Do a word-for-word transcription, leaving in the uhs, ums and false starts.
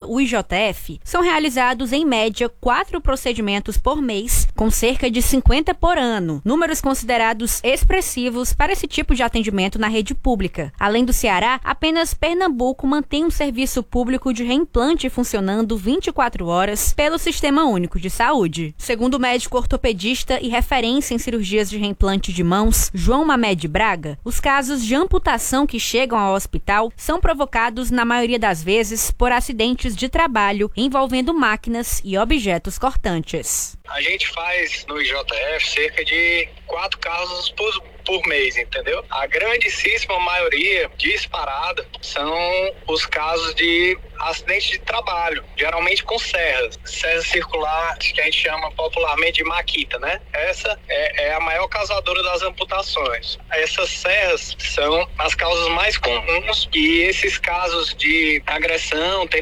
U I J F, são realizados em média quatro procedimentos por mês, com cerca de cinquenta por ano, números considerados expressivos para esse tipo de atendimento na rede pública. Além do Ceará, apenas Pernambuco mantém um serviço público de reimplante funcionando vinte e quatro horas pelo Sistema Único de Saúde. Segundo o médico ortopedista e referência em cirurgias de reimplante de mãos, João Mamed Braga, os casos de amputação que chegam ao hospital são provocados, na maioria das vezes, por acidentes de trabalho envolvendo máquinas e objetos cortantes. A gente faz no I J F cerca de quatro casos por, por mês, entendeu? A grandíssima maioria, disparada, são os casos de acidente de trabalho, geralmente com serras. Serra circular, que a gente chama popularmente de maquita, né? Essa é, é a maior causadora das amputações. Essas serras são as causas mais comuns e esses casos de agressão,